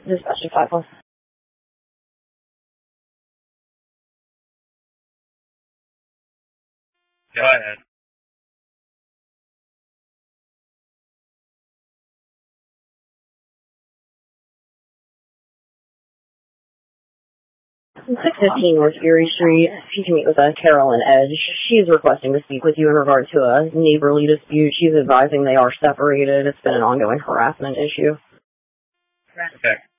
Dispatch to 5 1. Go ahead. From 615 North Erie Street, if you can meet with Carolyn Edge. She is requesting to speak with you in regard to a neighborly dispute. She's advising they are separated. It's been an ongoing harassment issue. Okay.